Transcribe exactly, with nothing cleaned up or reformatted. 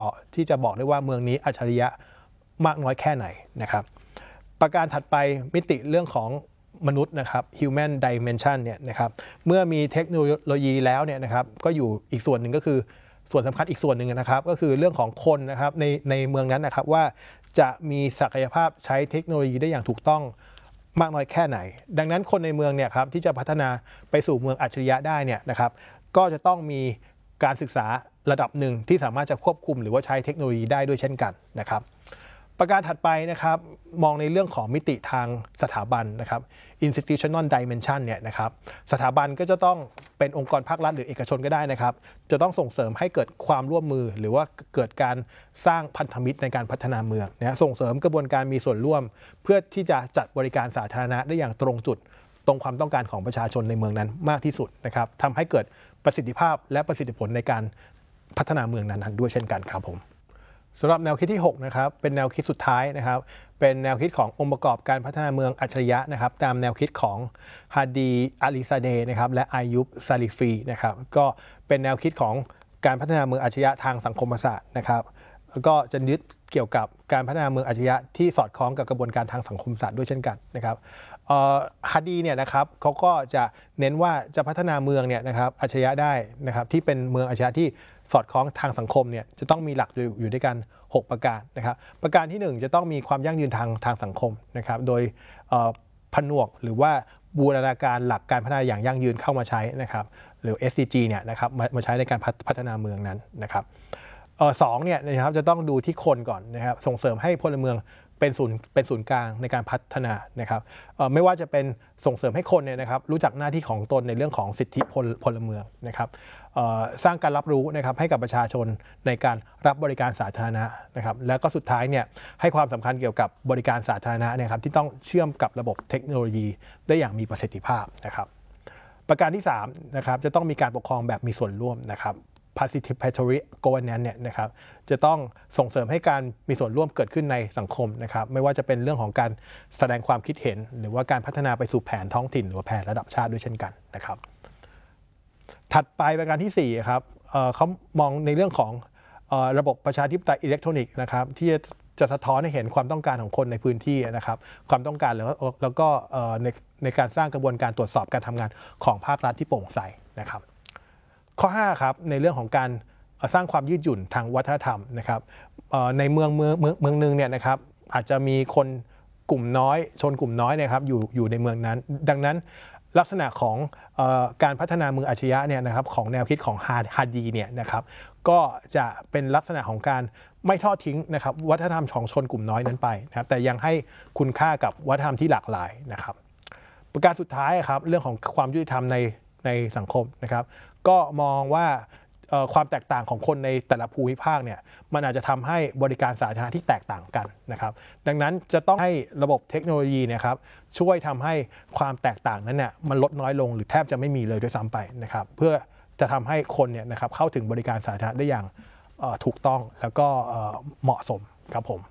ที่จะบอกได้ว่าเมืองนี้อัจฉริยะมากน้อยแค่ไหนนะครับประการถัดไปมิติเรื่องของมนุษย์นะครับ human dimension เนี่ยนะครับเมื่อมีเทคโนโลยีแล้วเนี่ยนะครับก็อยู่อีกส่วนหนึ่งก็คือส่วนสำคัญอีกส่วนหนึ่งนะครับก็คือเรื่องของคนนะครับในในเมืองนั้นนะครับว่าจะมีศักยภาพใช้เทคโนโลยีได้อย่างถูกต้องมากน้อยแค่ไหนดังนั้นคนในเมืองเนี่ยครับที่จะพัฒนาไปสู่เมืองอัจฉริยะได้เนี่ยนะครับก็จะต้องมีการศึกษาระดับหนึ่งที่สามารถจะควบคุมหรือว่าใช้เทคโนโลยีได้ด้วยเช่นกันนะครับประการถัดไปนะครับมองในเรื่องของมิติทางสถาบันนะครับ institutional dimension เนี่ยนะครับสถาบันก็จะต้องเป็นองค์กรภาครัฐหรือเอกชนก็ได้นะครับจะต้องส่งเสริมให้เกิดความร่วมมือหรือว่าเกิดการสร้างพันธมิตรในการพัฒนาเมืองนะส่งเสริมกระบวนการมีส่วนร่วมเพื่อที่จะจัดบริการสาธารณะได้อย่างตรงจุดตรงความต้องการของประชาชนในเมืองนั้นมากที่สุดนะครับทำให้เกิดประสิทธิภาพและประสิทธิผลในการพัฒนาเมืองนั้นๆด้วยเช่นกันครับผมสำหรับแนวคิดที่หกนะครับเป็นแนวคิดสุดท้ายนะครับเป็นแนวคิดขององค์ประกอบการพัฒนาเมืองอัจฉริยะนะครับตามแนวคิดของฮาดีอาลีซาเดย์นะครับและอายุบซาลิฟีนะครับก็เป็นแนวคิดของการพัฒนาเมืองอัจฉริยะทางสังคมศาสตร์นะครับก็จะยึดเกี่ยวกับการพัฒนาเมืองอัจฉริยะที่สอดคล้องกับกระบวนการทางสังคมศาสตร์ด้วยเช่นกันนะครับฮาดีเนี่ยนะครับเขาก็จะเน้นว่าจะพัฒนาเมืองเนี่ยนะครับอัจฉริยะได้นะครับที่เป็นเมืองอัจฉริยะที่สอดคล้องทางสังคมเนี่ยจะต้องมีหลักอยู่ด้วยกันหกประการนะครับประการที่หนึ่งจะต้องมีความยั่งยืนทางทางสังคมนะครับโดยผนวกหรือว่าบูรณาการหลักการพัฒนาอย่างยั่งยืนเข้ามาใช้นะครับหรือ เอส ดี จี เนี่ยนะครับมามาใช้ในการพัฒนาเมืองนั้นนะครับสองเนี่ยนะครับจะต้องดูที่คนก่อนนะครับส่งเสริมให้พลเมืองเป็นศูนย์เป็นศูนย์กลางในการพัฒนานะครับไม่ว่าจะเป็นส่งเสริมให้คนเนี่ยนะครับรู้จักหน้าที่ของตนในเรื่องของสิทธิพลพลเมืองนะครับสร้างการรับรู้นะครับให้กับประชาชนในการรับบริการสาธารณะนะครับแล้วก็สุดท้ายเนี่ยให้ความสำคัญเกี่ยวกับบริการสาธารณะนะครับที่ต้องเชื่อมกับระบบเทคโนโลยีได้อย่างมีประสิทธิภาพนะครับประการที่สามนะครับจะต้องมีการปกครองแบบมีส่วนร่วมนะครับparticipatory governance เนี่ยนะครับจะต้องส่งเสริมให้การมีส่วนร่วมเกิดขึ้นในสังคมนะครับไม่ว่าจะเป็นเรื่องของการแสดงความคิดเห็นหรือว่าการพัฒนาไปสู่แผนท้องถิ่นหรือว่าแผนระดับชาติด้วยเช่นกันนะครับถัดไปประการที่สี่ครับ เอ่อ เขามองในเรื่องของเอ่อระบบประชาธิปไตยอิเล็กทรอนิกส์นะครับที่จะสะท้อนให้เห็นความต้องการของคนในพื้นที่นะครับความต้องการแล้วแล้วก็ในในการสร้างกระบวนการตรวจสอบการทำงานของภาครัฐที่โปร่งใสนะครับข้อห้าครับในเรื่องของการสร้างความยืดหยุ่นทางวัฒนธรรมนะครับในเมืองเมืองเมืองเมืองนึงเนี่ยนะครับอาจจะมีคนกลุ่มน้อยชนกลุ่มน้อยนะครับอยู่อยู่ในเมืองนั้นดังนั้นลักษณะของเอ่อการพัฒนาเมืองอัจฉริยะเนี่ยนะครับของแนวคิดของฮาดีเนี่ยนะครับก็จะเป็นลักษณะของการไม่ทอดทิ้งนะครับวัฒนธรรมของชนกลุ่มน้อยนั้นไปนะครับแต่ยังให้คุณค่ากับวัฒนธรรมที่หลากหลายนะครับประการสุดท้ายครับเรื่องของความยุติธรรมในในสังคมนะครับก็มองว่าความแตกต่างของคนในแต่ละภูมิภาคเนี่ยมันอาจจะทำให้บริการสาธารณะที่แตกต่างกันนะครับดังนั้นจะต้องให้ระบบเทคโนโลยีนะครับช่วยทำให้ความแตกต่างนั้นเนี่ยมันลดน้อยลงหรือแทบจะไม่มีเลยด้วยซ้ำไปนะครับเพื่อจะทำให้คนเนี่ยนะครับเข้าถึงบริการสาธารณะได้อย่างถูกต้องแล้วก็เหมาะสมครับผม